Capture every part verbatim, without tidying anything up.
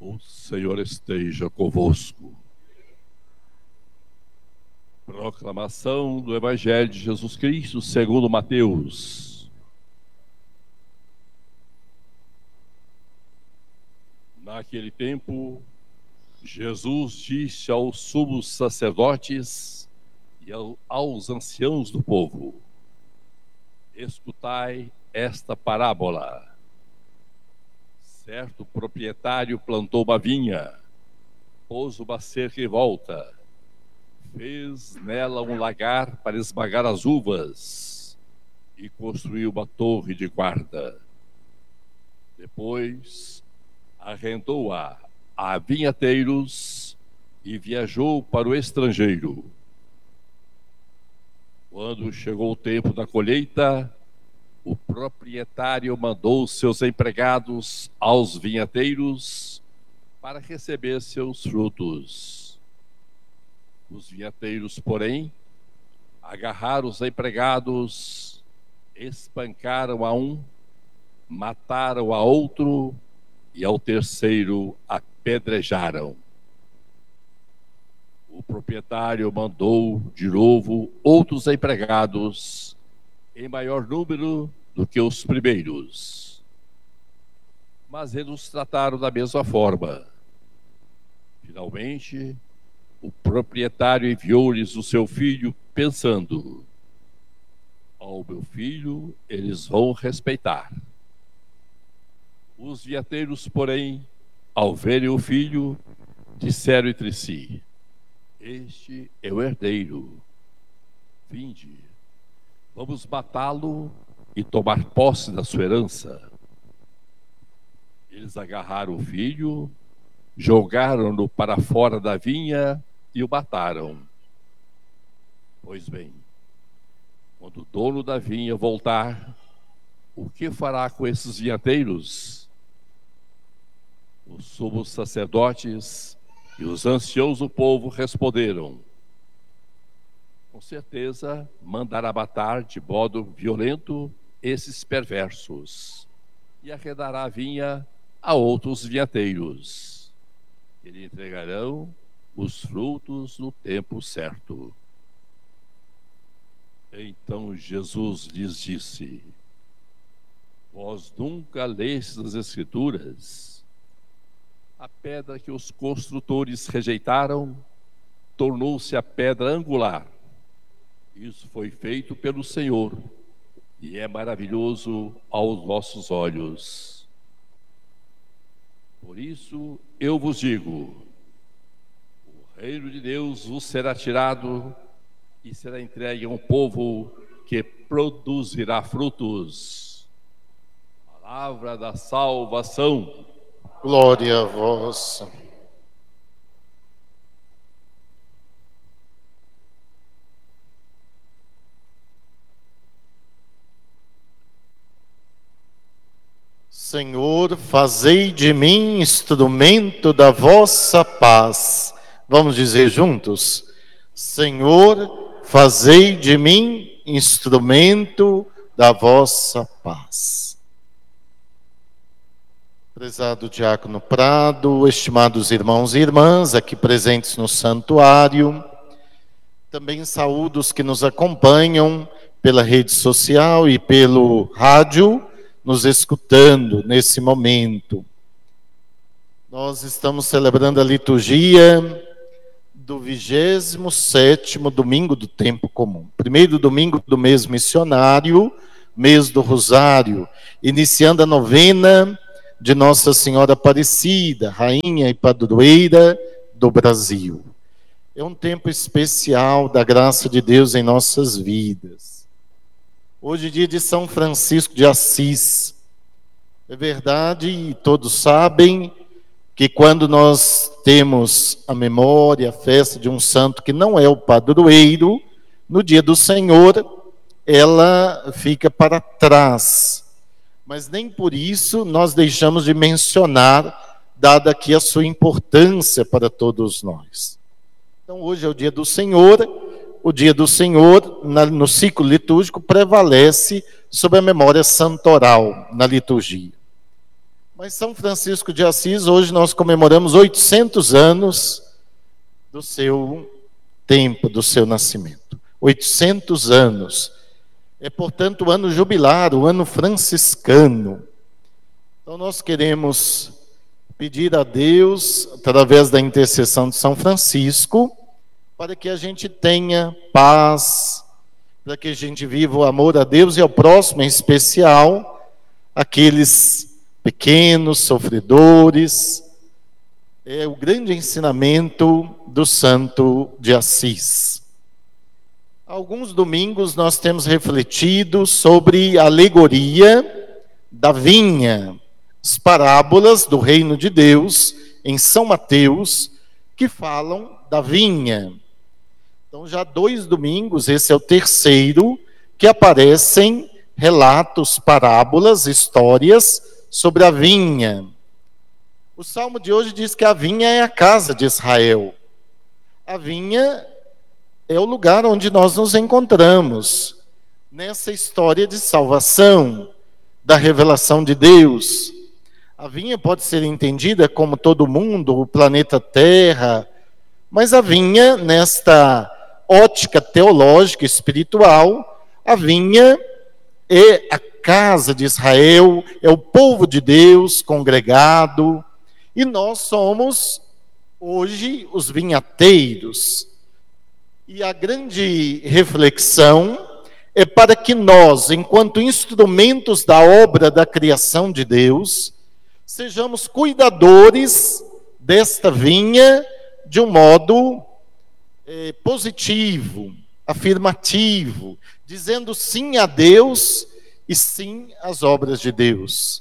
O Senhor esteja convosco. Proclamação do Evangelho de Jesus Cristo segundo Mateus. Naquele tempo, Jesus disse aos sumos sacerdotes e aos anciãos do povo: escutai esta parábola. Certo proprietário plantou uma vinha, pôs uma cerca em volta, fez nela um lagar para esmagar as uvas e construiu uma torre de guarda. Depois, arrendou-a a vinhateiros e viajou para o estrangeiro. Quando chegou o tempo da colheita, o proprietário mandou seus empregados aos vinhateiros para receber seus frutos. Os vinhateiros, porém, agarraram os empregados, espancaram a um, mataram a outro e ao terceiro apedrejaram. O proprietário mandou de novo outros empregados, em maior número do que os primeiros. Mas eles os trataram da mesma forma. Finalmente, o proprietário enviou-lhes o seu filho, pensando: ao meu filho eles vão respeitar. Os vinhateiros, porém, ao verem o filho, disseram entre si: este é o herdeiro. Vinde, vamos matá-lo e tomar posse da sua herança. Eles agarraram o filho, jogaram-no para fora da vinha e o mataram. Pois bem, quando o dono da vinha voltar, o que fará com esses vinhateiros? Os sumos sacerdotes e os anciãos do povo responderam: com certeza mandará matar de modo violento esses perversos e arrendará a vinha a outros vinhateiros. Eles entregarão os frutos no tempo certo. Então Jesus lhes disse: vós nunca lestes as Escrituras? A pedra que os construtores rejeitaram tornou-se a pedra angular. Isso foi feito pelo Senhor e é maravilhoso aos vossos olhos. Por isso eu vos digo: o reino de Deus vos será tirado e será entregue a um povo que produzirá frutos. Palavra da salvação. Glória a vós. Senhor, fazei de mim instrumento da vossa paz. Vamos dizer juntos? Senhor, fazei de mim instrumento da vossa paz. Prezado Diácono Prado, estimados irmãos e irmãs aqui presentes no santuário, também saúdo os que nos acompanham pela rede social e pelo rádio, nos escutando nesse momento. Nós estamos celebrando a liturgia do vigésimo sétimo domingo do tempo comum. Primeiro domingo do mês missionário, mês do Rosário, iniciando a novena de Nossa Senhora Aparecida, Rainha e Padroeira do Brasil. É um tempo especial da graça de Deus em nossas vidas. Hoje é dia de São Francisco de Assis. É verdade, e todos sabem, que quando nós temos a memória, a festa de um santo que não é o padroeiro, no dia do Senhor, ela fica para trás. Mas nem por isso nós deixamos de mencionar, dada aqui a sua importância para todos nós. Então hoje é o dia do Senhor. O dia do Senhor, no ciclo litúrgico, prevalece sobre a memória santoral na liturgia. Mas São Francisco de Assis, hoje nós comemoramos oitocentos anos do seu tempo, do seu nascimento. oitocentos anos. É, portanto, o ano jubilar, o ano franciscano. Então, nós queremos pedir a Deus, através da intercessão de São Francisco, para que a gente tenha paz, para que a gente viva o amor a Deus e ao próximo, em especial, aqueles pequenos, sofredores. É o grande ensinamento do Santo de Assis. Há alguns domingos nós temos refletido sobre a alegoria da vinha, as parábolas do reino de Deus em São Mateus, que falam da vinha. Então já há dois domingos, esse é o terceiro, que aparecem relatos, parábolas, histórias sobre a vinha. O salmo de hoje diz que a vinha é a casa de Israel. A vinha é o lugar onde nós nos encontramos, nessa história de salvação, da revelação de Deus. A vinha pode ser entendida como todo mundo, o planeta Terra, mas a vinha, nesta ótica teológica, espiritual, a vinha é a casa de Israel, é o povo de Deus congregado, e nós somos, hoje, os vinhateiros. E a grande reflexão é para que nós, enquanto instrumentos da obra da criação de Deus, sejamos cuidadores desta vinha de um modo eh, positivo, afirmativo, dizendo sim a Deus e sim às obras de Deus.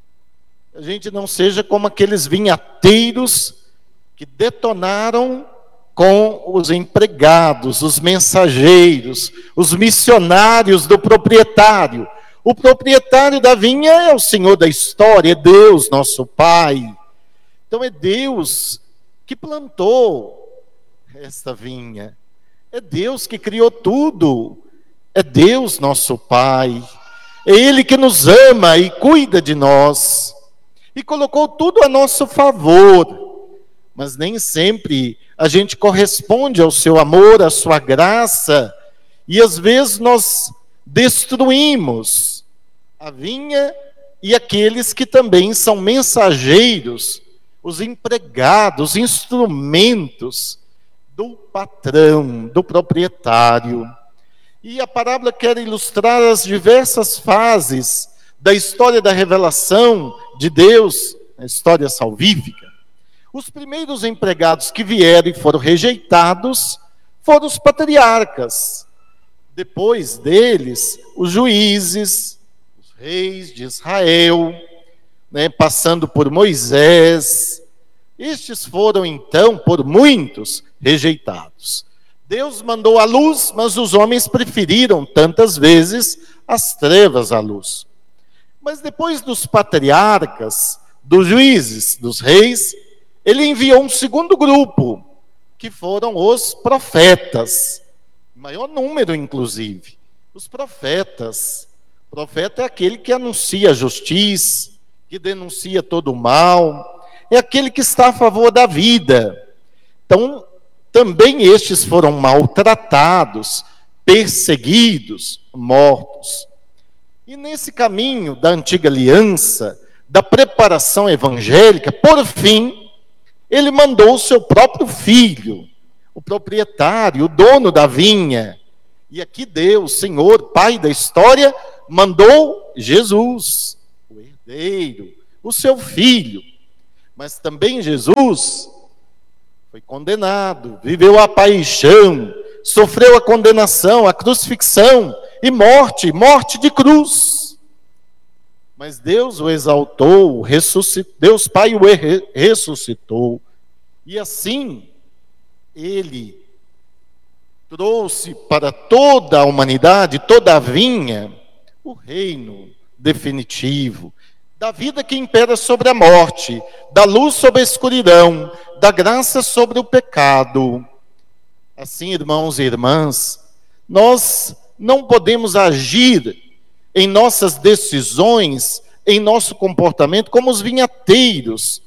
A gente não seja como aqueles vinhateiros que detonaram com os empregados, os mensageiros, os missionários do proprietário. O proprietário da vinha é o Senhor da história, é Deus, nosso Pai. Então é Deus que plantou esta vinha. É Deus que criou tudo. É Deus, nosso Pai. É Ele que nos ama e cuida de nós. E colocou tudo a nosso favor. Mas nem sempre a gente corresponde ao seu amor, à sua graça. E às vezes nós destruímos a vinha e aqueles que também são mensageiros, os empregados, instrumentos do patrão, do proprietário. E a parábola quer ilustrar as diversas fases da história da revelação de Deus, a história salvífica. Os primeiros empregados que vieram e foram rejeitados foram os patriarcas. Depois deles, os juízes, os reis de Israel, né, passando por Moisés. Estes foram, então, por muitos, rejeitados. Deus mandou a luz, mas os homens preferiram, tantas vezes, as trevas à luz. Mas depois dos patriarcas, dos juízes, dos reis, ele enviou um segundo grupo, que foram os profetas. Maior número, inclusive. Os profetas. O profeta é aquele que anuncia a justiça, que denuncia todo o mal, é aquele que está a favor da vida. Então, também estes foram maltratados, perseguidos, mortos. E nesse caminho da antiga aliança, da preparação evangélica, por fim, ele mandou o seu próprio filho, o proprietário, o dono da vinha. E aqui Deus, Senhor, Pai da história, mandou Jesus, o herdeiro, o seu filho. Mas também Jesus foi condenado, viveu a paixão, sofreu a condenação, a crucifixão e morte, morte de cruz. Mas Deus o exaltou, ressuscitou, Deus Pai o ressuscitou. E assim, Ele trouxe para toda a humanidade, toda a vinha, o reino definitivo, da vida que impera sobre a morte, da luz sobre a escuridão, da graça sobre o pecado. Assim, irmãos e irmãs, nós não podemos agir em nossas decisões em nosso comportamento como os vinhateiros,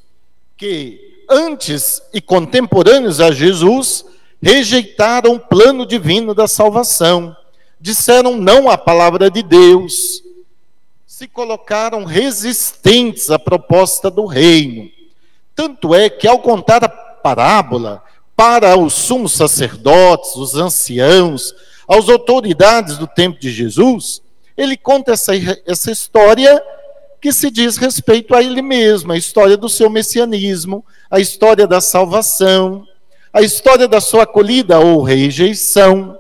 que antes e contemporâneos a Jesus, rejeitaram o plano divino da salvação, disseram não à palavra de Deus, se colocaram resistentes à proposta do reino. Tanto é que, ao contar a parábola para os sumos sacerdotes, os anciãos, as autoridades do tempo de Jesus, ele conta essa, essa história que se diz respeito a ele mesmo, a história do seu messianismo, a história da salvação, a história da sua acolhida ou rejeição.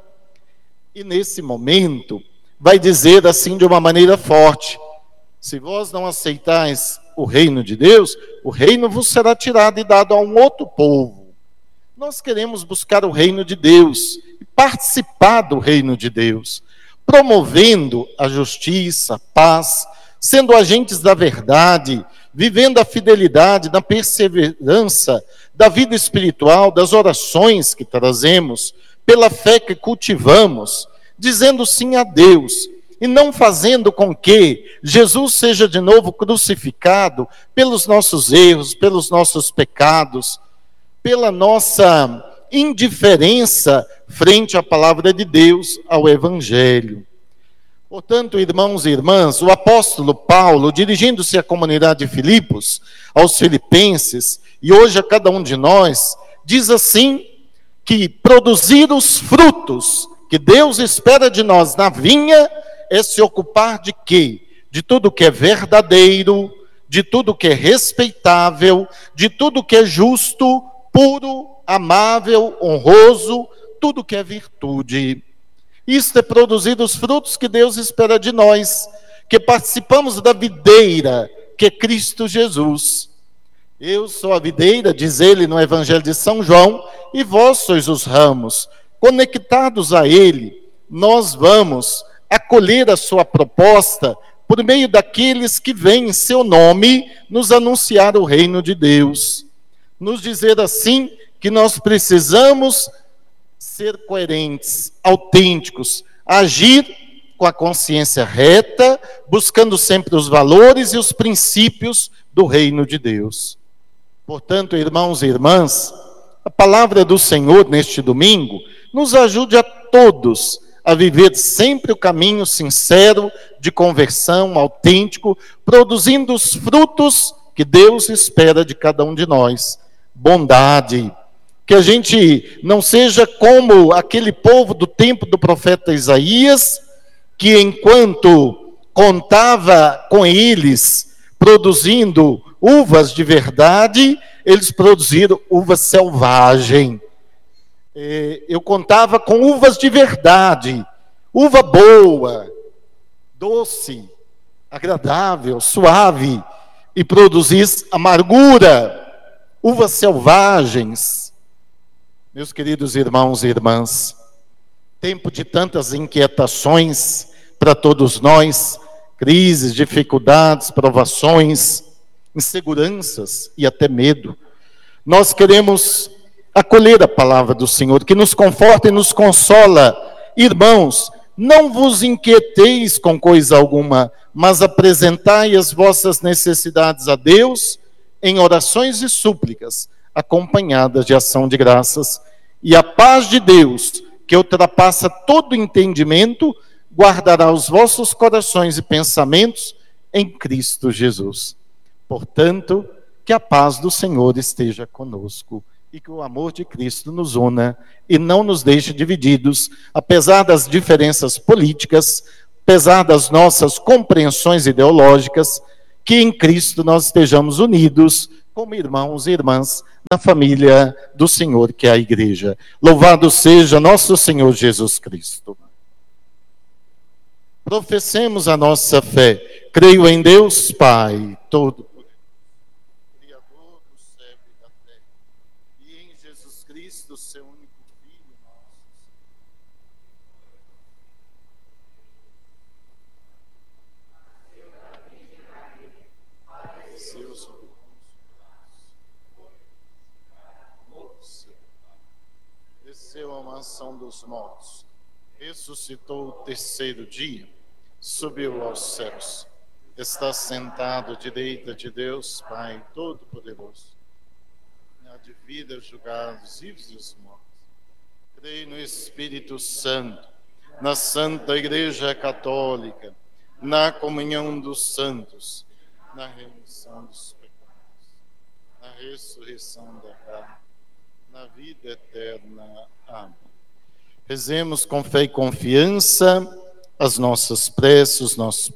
E nesse momento, vai dizer assim de uma maneira forte: se vós não aceitais o reino de Deus, o reino vos será tirado e dado a um outro povo. Nós queremos buscar o reino de Deus e participar do reino de Deus, promovendo a justiça, a paz, sendo agentes da verdade, vivendo a fidelidade, na perseverança da vida espiritual, das orações que trazemos, pela fé que cultivamos, dizendo sim a Deus, e não fazendo com que Jesus seja de novo crucificado pelos nossos erros, pelos nossos pecados, pela nossa indiferença frente à palavra de Deus, ao Evangelho. Portanto, irmãos e irmãs, o apóstolo Paulo, dirigindo-se à comunidade de Filipos, aos filipenses, e hoje a cada um de nós, diz assim, que produzir os frutos que Deus espera de nós na vinha, é se ocupar de quê? De tudo que é verdadeiro, de tudo que é respeitável, de tudo que é justo, puro, amável, honroso, tudo que é virtude. Isto é produzir os frutos que Deus espera de nós, que participamos da videira, que é Cristo Jesus. Eu sou a videira, diz ele no Evangelho de São João, e vós sois os ramos. Conectados a ele, nós vamos acolher a sua proposta por meio daqueles que vêm em seu nome nos anunciar o reino de Deus. Nos dizer assim que nós precisamos ser coerentes, autênticos, agir com a consciência reta, buscando sempre os valores e os princípios do reino de Deus. Portanto, irmãos e irmãs, a palavra do Senhor neste domingo nos ajude a todos a viver sempre o caminho sincero de conversão, autêntico, produzindo os frutos que Deus espera de cada um de nós. Bondade, que a gente não seja como aquele povo do tempo do profeta Isaías, que enquanto contava com eles, produzindo uvas de verdade, eles produziram uva selvagem. Eu contava com uvas de verdade, uva boa, doce, agradável, suave, e produzis amargura, uvas selvagens. Meus queridos irmãos e irmãs, tempo de tantas inquietações para todos nós, crises, dificuldades, provações, inseguranças e até medo. Nós queremos acolher a palavra do Senhor, que nos conforta e nos consola. Irmãos, não vos inquieteis com coisa alguma, mas apresentai as vossas necessidades a Deus em orações e súplicas, acompanhadas de ação de graças, e a paz de Deus, que ultrapassa todo entendimento, guardará os vossos corações e pensamentos em Cristo Jesus. Portanto, que a paz do Senhor esteja conosco e que o amor de Cristo nos una e não nos deixe divididos, apesar das diferenças políticas, apesar das nossas compreensões ideológicas, que em Cristo nós estejamos unidos como irmãos e irmãs na família do Senhor, que é a Igreja. Louvado seja nosso Senhor Jesus Cristo. Professemos a nossa fé. Creio em Deus Pai, todo Criador do céu e da terra, e em Jesus Cristo, seu único Filho, nosso Senhor. Seus desceu a mansão dos mortos, ressuscitou o terceiro dia, subiu aos céus, está sentado à direita de Deus, Pai Todo-Poderoso. Há de vida julgar os vivos e os mortos. Creio no Espírito Santo, na Santa Igreja Católica, na comunhão dos santos, na remissão dos pecados, na ressurreição da carne, na vida eterna. Amém. Rezemos com fé e confiança as nossas preces, os nossos